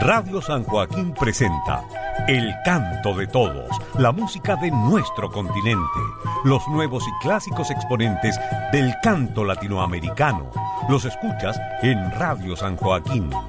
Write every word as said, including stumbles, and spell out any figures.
Radio San Joaquín presenta El Canto de Todos, la música de nuestro continente, los nuevos y clásicos exponentes del canto latinoamericano. Los escuchas en Radio San Joaquín,